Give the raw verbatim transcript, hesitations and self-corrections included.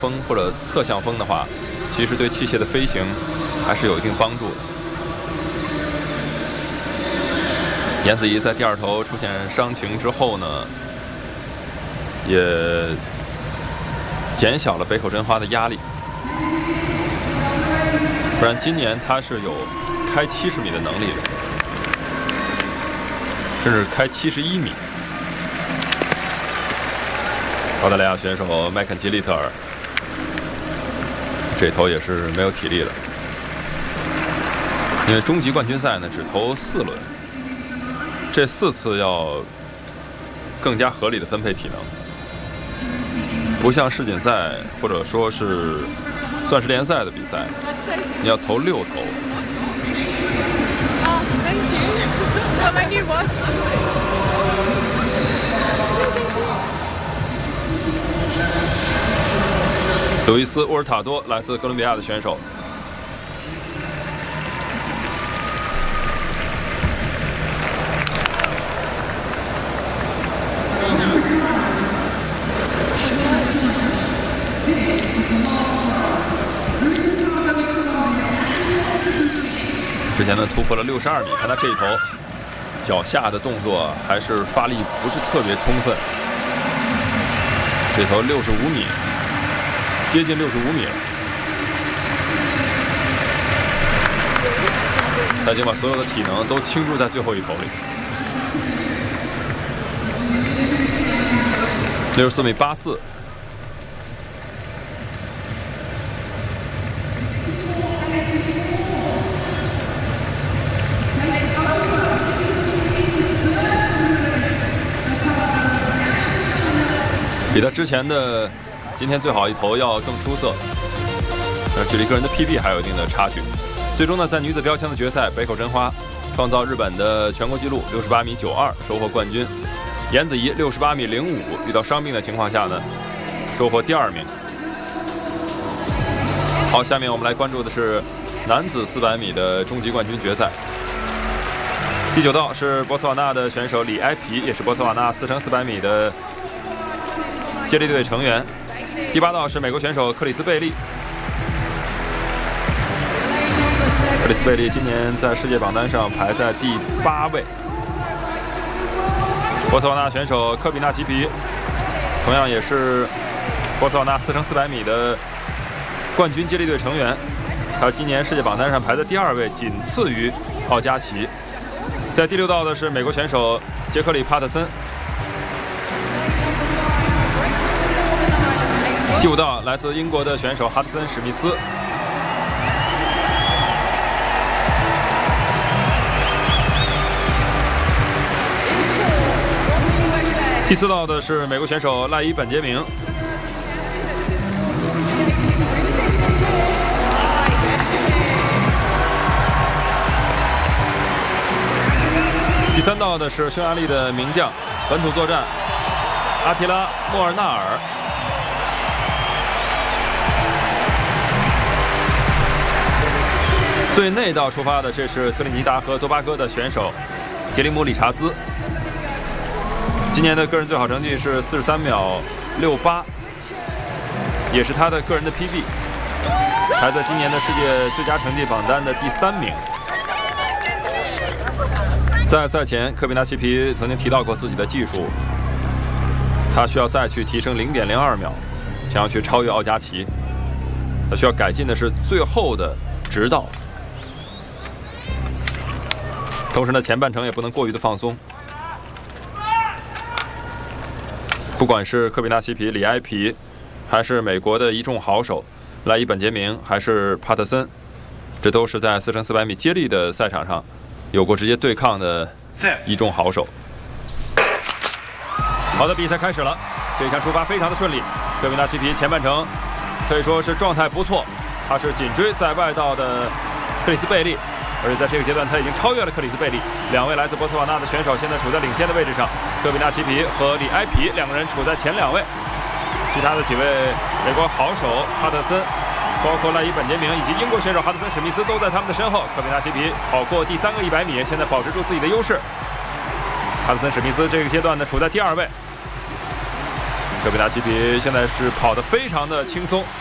风或者侧向风的话，其实对器械的飞行还是有一定帮助的。颜子怡在第二头出现伤情之后呢，也减小了北口真花的压力。不然今年他是有开七十米的能力的，甚至开七十一米。澳大利亚选手麦肯齐利特尔这头也是没有体力了，因为终极冠军赛呢只投四轮，这四次要更加合理的分配体能，不像世锦赛或者说是钻石联赛的比赛，你要投六投。路易斯·沃尔塔多来自哥伦比亚的选手，之前呢突破了六十二米，看他这一头脚下的动作还是发力不是特别充分，这头六十五米。接近六十五米了，他已经把所有的体能都倾注在最后一投里。六十四米八四，比他之前的。今天最好一投要更出色，呃，距离个人的 P B 还有一定的差距。最终呢，在女子标枪的决赛，北口真花创造日本的全国纪录六十八米九二，收获冠军。颜子怡六十八米零五，遇到伤病的情况下呢，收获第二名。好，下面我们来关注的是男子四百米的终极冠军决赛。第九道是波茨瓦纳的选手李埃皮，也是波茨瓦纳四乘四百米的接力队成员。第八道是美国选手克里斯贝利，克里斯贝利今年在世界榜单上排在第八位。波茨瓦纳选手科比纳奇皮，同样也是波茨瓦纳四乘四百米的冠军接力队成员，他今年世界榜单上排在第二位，仅次于奥加奇。在第六道的是美国选手杰克里帕特森。第五道来自英国的选手哈德森史密斯。第四道的是美国选手赖伊本杰明。第三道的是匈牙利的名将，本土作战阿提拉莫尔纳尔。最内道出发的，这是特立尼达和多巴哥的选手杰里姆·理查兹。今年的个人最好成绩是四十三秒六八，也是他的个人的 P B， 排在今年的世界最佳成绩榜单的第三名。在赛前，科比纳奇皮曾经提到过自己的技术，他需要再去提升 零点零二秒，想要去超越奥加奇。他需要改进的是最后的直道。同时呢，前半程也不能过于的放松。不管是科比纳奇皮、李埃皮，还是美国的一众好手赖伊本杰明，还是帕特森，这都是在四乘四百米接力的赛场上有过直接对抗的一众好手。好的，比赛开始了，这一项出发非常的顺利。科比纳奇皮前半程可以说是状态不错，他是紧追在外道的克里斯贝利。而且在这个阶段，他已经超越了克里斯贝利。两位来自波茨瓦纳的选手现在处在领先的位置上，科比纳奇皮和李埃皮两个人处在前两位。其他的几位美国好手哈德森，包括赖伊本杰明以及英国选手哈德森史密斯都在他们的身后。科比纳奇皮跑过第三个一百米，现在保持住自己的优势。哈德森史密斯这个阶段呢处在第二位。 科比纳奇皮现在是跑得非常的轻松。